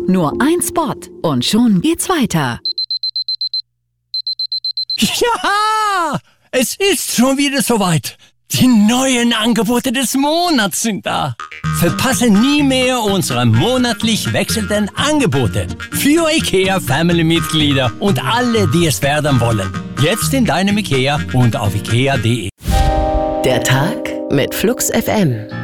Nur ein Spot und schon geht's weiter. Ja, es ist schon wieder soweit. Die neuen Angebote des Monats sind da. Verpasse nie mehr unsere monatlich wechselnden Angebote für IKEA-Family-Mitglieder und alle, die es werden wollen. Jetzt in deinem IKEA und auf ikea.de. Der Tag mit Flux FM.